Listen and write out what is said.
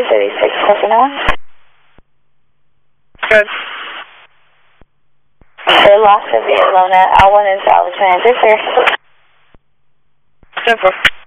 36 personnel. Good. They lost the vehicle at L1 in South Transit, sir. 10-4.